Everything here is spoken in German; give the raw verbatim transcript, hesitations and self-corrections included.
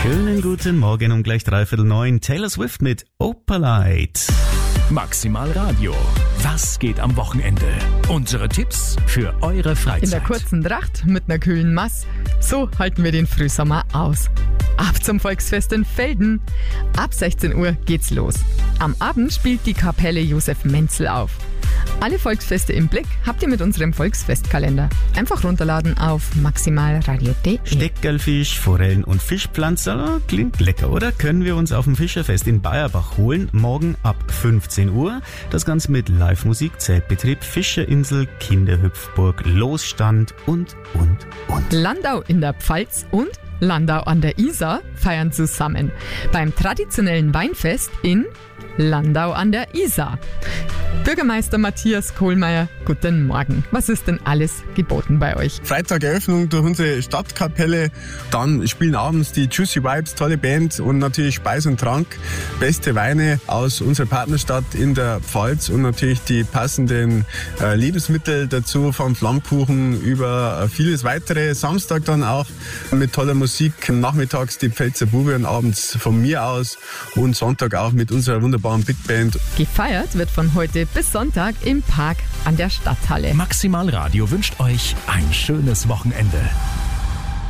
Schönen guten Morgen um gleich dreiviertel neun. Taylor Swift mit Opalite. Maximal Radio. Was geht am Wochenende? Unsere Tipps für eure Freizeit. In der kurzen Tracht mit einer kühlen Maß. So halten wir den Frühsommer aus. Ab zum Volksfest in Velden. Ab sechzehn Uhr geht's los. Am Abend spielt die Kapelle Josef Menzel auf. Alle Volksfeste im Blick habt ihr mit unserem Volksfestkalender. Einfach runterladen auf maximalradio punkt de. Steckerlfisch, Forellen und Fischpflanzer. Klingt lecker, oder? Können wir uns auf dem Fischerfest in Bayerbach holen. Morgen ab fünfzehn Uhr. Das Ganze mit Live-Musik, Zeltbetrieb, Fischerinsel, Kinderhüpfburg, Losstand und, und, und. Landau in der Pfalz und Landau an der Isar feiern zusammen beim traditionellen Weinfest in Landau an der Isar. Bürgermeister Matthias Kohlmeier, guten Morgen. Was ist denn alles geboten bei euch? Freitag Eröffnung durch unsere Stadtkapelle. Dann spielen abends die Juicy Vibes, tolle Band und natürlich Speis und Trank. Beste Weine aus unserer Partnerstadt in der Pfalz und natürlich die passenden äh, Lebensmittel dazu, vom Flammkuchen über äh, vieles weitere. Samstag dann auch mit toller Musik. Nachmittags die Pfälzer Bube und abends von mir aus und Sonntag auch mit unserer wunderbaren Big Band. Gefeiert wird von heute bis Sonntag im Park an der Stadthalle. Maximal Radio wünscht euch ein schönes Wochenende.